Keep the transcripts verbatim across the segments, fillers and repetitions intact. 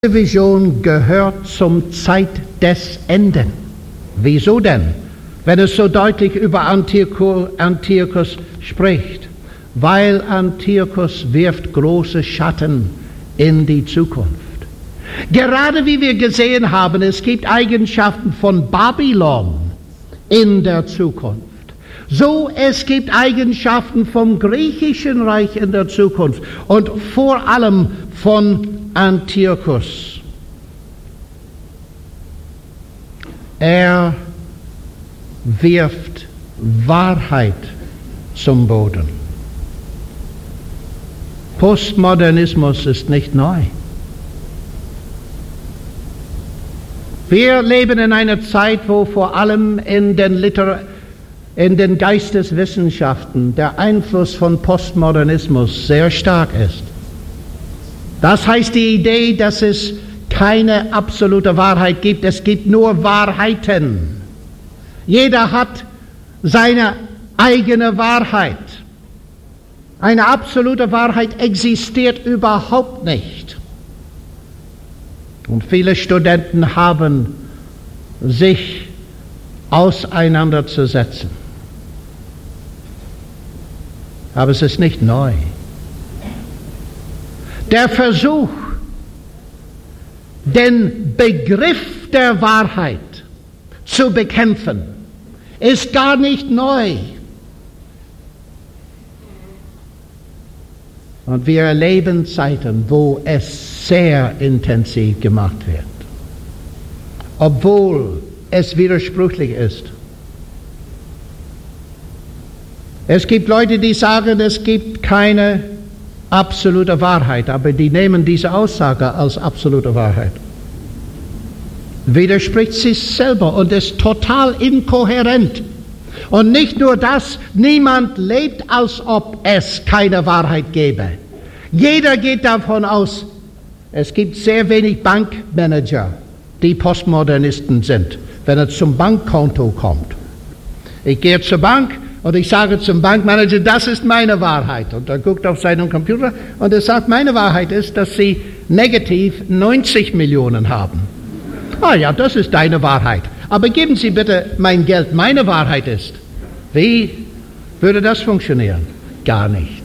Vision gehört zum Zeit des Enden. Wieso denn, wenn es so deutlich über Antiochus spricht? Weil Antiochus wirft große Schatten in die Zukunft. Gerade wie wir gesehen haben, es gibt Eigenschaften von Babylon in der Zukunft. So, es gibt Eigenschaften vom griechischen Reich in der Zukunft und vor allem von Antiochus. Er wirft Wahrheit zum Boden. Postmodernismus ist nicht neu. Wir leben in einer Zeit, wo vor allem in den, Liter- in den Geisteswissenschaften der Einfluss von Postmodernismus sehr stark ist. Das heißt die Idee, dass es keine absolute Wahrheit gibt, es gibt nur Wahrheiten. Jeder hat seine eigene Wahrheit. Eine absolute Wahrheit existiert überhaupt nicht. Und viele Studenten haben sich auseinanderzusetzen. Aber es ist nicht neu. Der Versuch, den Begriff der Wahrheit zu bekämpfen, ist gar nicht neu. Und wir erleben Zeiten, wo es sehr intensiv gemacht wird, obwohl es widersprüchlich ist. Es gibt Leute, die sagen, es gibt keine absolute Wahrheit, aber die nehmen diese Aussage als absolute Wahrheit. Widerspricht sich selber und ist total inkohärent. Und nicht nur das, niemand lebt, als ob es keine Wahrheit gäbe. Jeder geht davon aus, es gibt sehr wenig Bankmanager, die Postmodernisten sind, wenn es zum Bankkonto kommt. Ich gehe zur Bank und ich sage zum Bankmanager, das ist meine Wahrheit. Und er guckt auf seinen Computer und er sagt, meine Wahrheit ist, dass Sie negativ neunzig Millionen haben. Ah ja, das ist deine Wahrheit. Aber geben Sie bitte mein Geld. Meine Wahrheit ist. Wie würde das funktionieren? Gar nicht.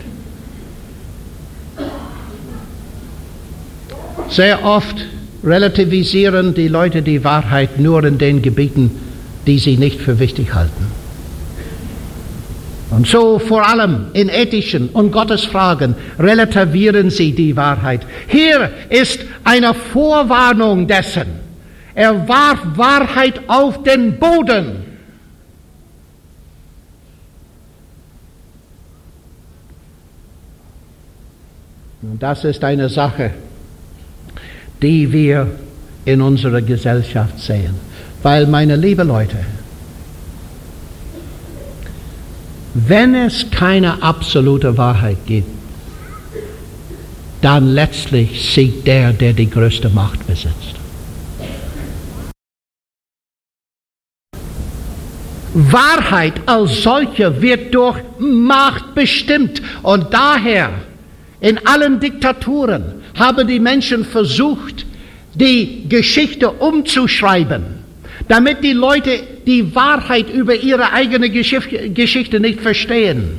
Sehr oft relativisieren die Leute die Wahrheit nur in den Gebieten, die sie nicht für wichtig halten. Und so vor allem in ethischen und Gottesfragen relativieren sie die Wahrheit. Hier ist eine Vorwarnung dessen. Er warf Wahrheit auf den Boden. Und das ist eine Sache, die wir in unserer Gesellschaft sehen. Weil, meine lieben Leute, wenn es keine absolute Wahrheit gibt, dann letztlich siegt der, der die größte Macht besitzt. Wahrheit als solche wird durch Macht bestimmt und daher in allen Diktaturen haben die Menschen versucht, die Geschichte umzuschreiben, damit die Leute die Wahrheit über ihre eigene Geschichte nicht verstehen.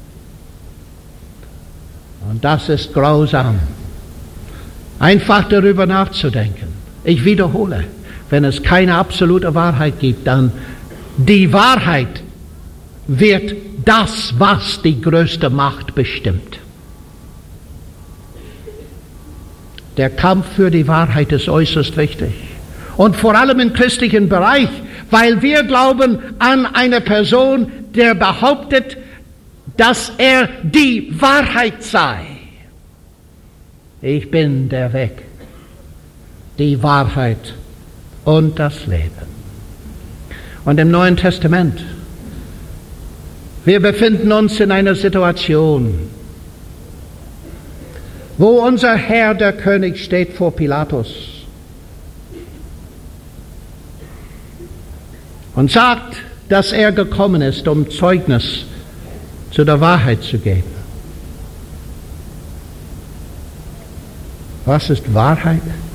Und das ist grausam, einfach darüber nachzudenken. Ich wiederhole, wenn es keine absolute Wahrheit gibt, dann die Wahrheit wird das, was die größte Macht bestimmt. Der Kampf für die Wahrheit ist äußerst wichtig. Und vor allem im christlichen Bereich, weil wir glauben an eine Person, der behauptet, dass er die Wahrheit sei. Ich bin der Weg, die Wahrheit und das Leben. Und im Neuen Testament, wir befinden uns in einer Situation, wo unser Herr, der König, steht vor Pilatus und sagt, dass er gekommen ist, um Zeugnis zu der Wahrheit zu geben. Was ist Wahrheit?